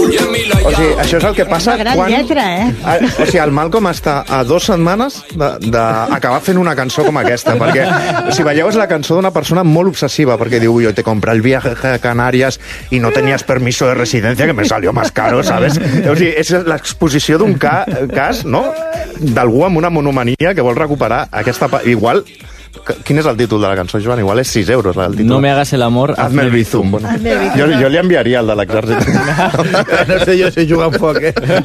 O sigui, això és el que passa Una gran quan... lletra, O sigui, el Malcolm està a 2 setmanes d'acabar fent una cançó com aquesta, perquè, si veieu, és la cançó d'una persona molt obsessiva, perquè diu, yo te compré el viaje a Canarias y no tenías permiso de residencia, que me salió más caro, ¿sabes? O sigui, és l'exposició d'un cas, no?, d'algú amb una monomania que vol recuperar aquesta... Igual... Quin és el títol de la cançó, Joan? Igual és 6 euros el títol. No me hagas el amor, hazme el bizum. Bueno, jo li enviaria el de l'exèrcit. No sé jo si juga amb foc,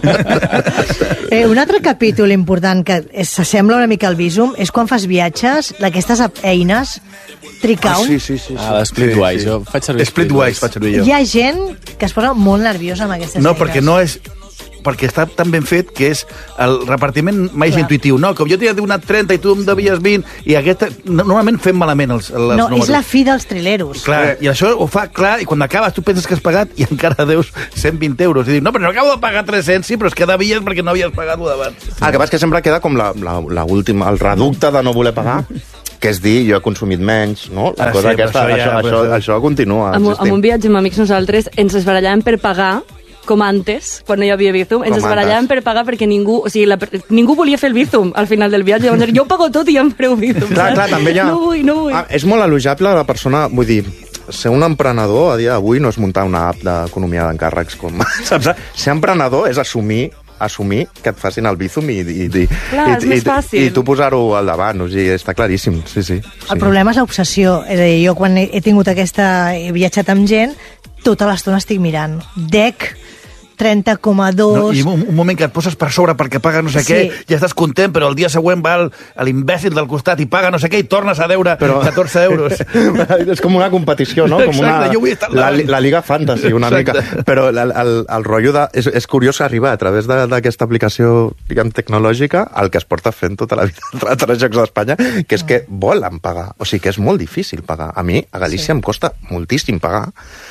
Un altre capítol important que s'assembla una mica al Bizum és quan fas viatges, d'aquestes eines, Tricount. Sí. l'Splitwise. Jo faig servir Splitwise faig servir jo. Hi ha gent que es posa molt nerviosa amb aquestes eines. No, perquè no és... perquè està tan ben fet que és el repartiment mai és intuïtiu. No, com jo t'he donat 30 i tu em devies 20, i aquesta... Normalment fem malament els números. És la fi dels trileros. Clar, i això ho fa clar, i quan acabes tu penses que has pagat i encara deus 120 euros. I dius, no, però no acabo de pagar 300, sí, però és que devies perquè no havies pagat lo d'abans. El que passa és que sempre queda com la última, el reducte de no voler pagar, que és dir, jo he consumit menys, no? La cosa aquesta, això continua existint. Amb un viatge amb amics nosaltres ens esbarallàvem per pagar, com antes, quan no hi havia Bizum, ens esbarallàvem per pagar perquè ningú volia fer el Bizum al final del viatge. Llavors, jo ho pago tot i ja em fareu Bizum. Clar, també hi ha... No vull. És molt elogiable la persona, vull dir, ser un emprenedor a dia d'avui no és muntar una app d'economia d'encàrrecs, com... Saps? Ser emprenedor és assumir que et facin el Bizum Clar, és més fàcil. i tu posar-ho al davant, o sigui, està claríssim, sí. El problema és l'obsessió. És a dir, jo quan he viatjat amb gent, tota l'estona estic mirant. DEC, 30,2... No, i un moment que et poses per sobre perquè paga no sé què, ja estàs content, però el dia següent va l'imbècil del costat i paga no sé què i tornes a deure 14 euros. És com una competició, no? Com Exacte, jo vull estar la Liga Fantasy, una mica. Però el rotllo és curiós arribar a través d'aquesta aplicació, diguem, tecnològica, el que es porta fent tota la vida a Jocs d'Espanya, que és que volen pagar. O sigui, que és molt difícil pagar. A mi, a Galícia, em costa moltíssim pagar.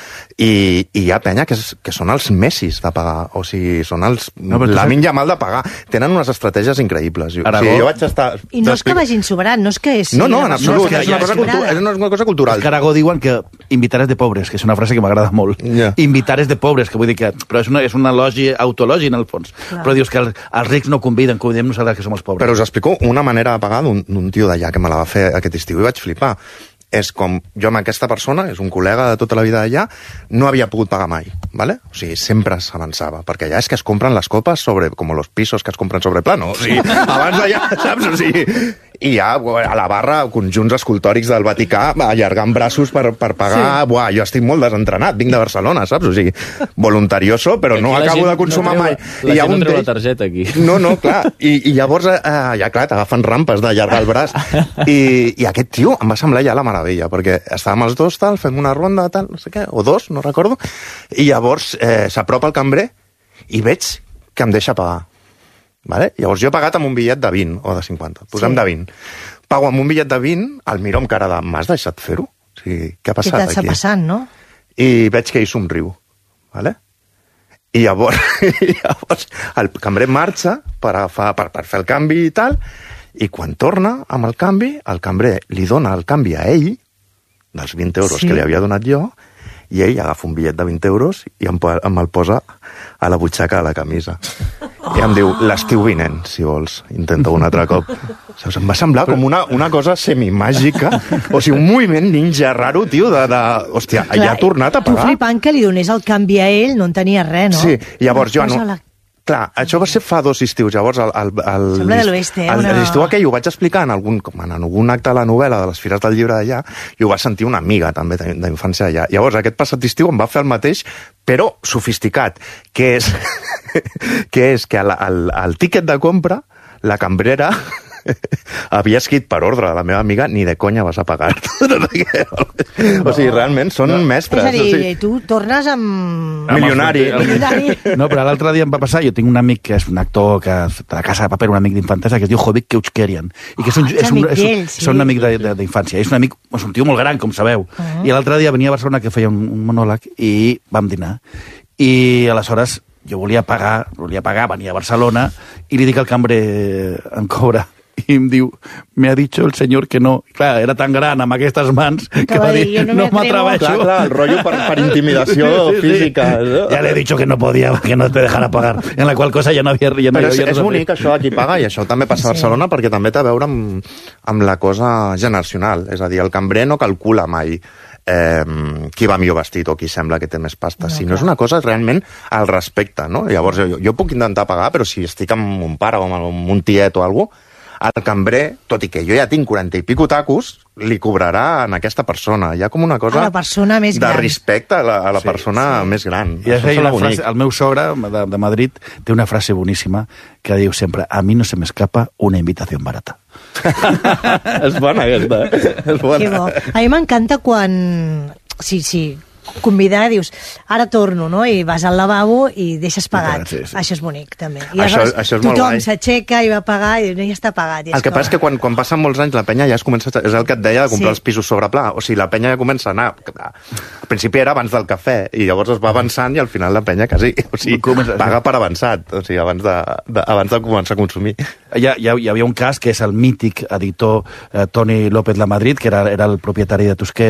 I hi ha penya que són els Messis de pagar, o sigui, són els Lamine Yamal de pagar. Tenen unes estratègies increïbles. O sigui, jo vaig estar... I no és que vagin sobrant, no és que és... No, en absolut, és una cosa cultural. Els Aragó diuen que invitares de pobres, que és una frase que m'agrada molt. Invitares de pobres, que vull dir que... Però és un autologi, en el fons. Però dius que els rics no conviden, convidem nosaltres que som els pobres. Però us explico una manera de pagar d'un tio d'allà que me la va fer aquest estiu i vaig flipar. És com jo amb aquesta persona, és un col·lega de tota la vida d'allà, no havia pogut pagar mai, ¿vale? O sigui, sempre s'avançava, perquè allà és que es compren les copes com los pisos que es compren sobre plano, o sigui, abans d'allà, saps? O sigui, i hi ha a la barra conjunts escultòrics del Vaticà allargant braços per pagar... Buah, jo estic molt desentrenat, vinc de Barcelona, saps? O sigui, voluntarioso, però no acabo de consumar mai. La gent no treu la targeta, aquí. No, clar. I llavors, ja clar, t'agafen rampes d'allargar el braç. I aquest tio em va semblar ja la meravella, perquè estàvem els dos, tal, fem una ronda, tal, no sé què, o dos, no recordo, i llavors s'apropa el cambrer i veig que em deixa pagar. Vale? Llavors jo he pagat amb un bitllet de 20 o de 50, posem de 20. Pago amb un bitllet de 20, el miro amb cara de m'has deixat fer-ho? O sigui, què ha passat aquí? Què t'està passant, no? I veig que ell somriu. Vale? I llavors el cambrer marxa per fer el canvi i tal, i quan torna amb el canvi, el cambrer li dona el canvi a ell, dels 20 euros que li havia donat jo, i ell agafa un bitllet de 20 euros i em el posa a la butxaca de la camisa. I em diu, l'estiu vinent, si vols, intenta un altre cop. Saps? Em va semblar com una cosa semimàgica, o sigui, un moviment ninja raro, tio, hòstia, ja ha tornat a pagar. Tu flipant que li donés el canvi a ell, no en tenia res, no? Sí, llavors jo... Clar, això va ser fa 2 estius, llavors Sembla de l'oest, l'estiu aquell ho vaig explicar en algun acte de la novel·la de les Fires del Llibre d'allà, i ho va sentir una amiga també d'infància allà. Llavors aquest passat estiu em va fer el mateix, però sofisticat, que és que al tíquet de compra la cambrera havia escrit per ordre de la meva amiga, ni de conya vas a pagar. O sigui, realment són mestres. És a dir, tu tornes amb... Milionari. No, però l'altre dia em va passar, jo tinc un amic que és un actor de la Casa de Paper, un amic d'infantesa, que es diu Jovic Keuchkerian, i que és un amic d'infància. És un tio molt gran, com sabeu. I l'altre dia venia a Barcelona, que feia un monòleg, i vam dinar. I aleshores jo volia pagar, venia a Barcelona, i li dic al cambrer, em cobra. i em diu, me ha dicho el senyor que no. Clar, era tan gran amb aquestes mans que va dir, no m'atreveixo. Clar, el rotllo per intimidació física. Ja le he dicho que no podía, que no te dejara pagar. En la qual cosa ja no havia... Però és bonic això, aquí paga, i això també passa a Barcelona perquè també té a veure amb la cosa generacional. És a dir, el cambrer no calcula mai qui va millor vestit o qui sembla que té més pasta, sinó és una cosa realment al respecte, no? Llavors jo puc intentar pagar, però si estic amb un pare o amb un tiet o alguna cosa, el cambrer, tot i que jo ja tinc 40 i pico tacos, li cobrarà a aquesta persona. Hi ha com una cosa a la persona més gran. De respecte a la persona més gran. I el meu sogre de Madrid té una frase boníssima que diu sempre, a mi no se m'escapa una invitació barata. És bona aquesta, és bona. Que bo. A mi m'encanta quan... Sí, convidar, dius, ara torno, no? I vas al lavabo i deixes pagat. Sí. Això és bonic, també. I això és molt tothom s'aixeca i va pagar i ja està pagat. El que passa és que quan passen molts anys la penya ja es comença... És el que et deia de comprar els pisos sobre pla. O sigui, la penya ja comença a anar... Al principi era abans del cafè i llavors es va avançant i al final la penya quasi... O sigui, paga per avançat. O sigui, abans de començar a consumir. Hi havia un cas que és el mític editor Toni López Lamadrid, que era el propietari de Tusquets,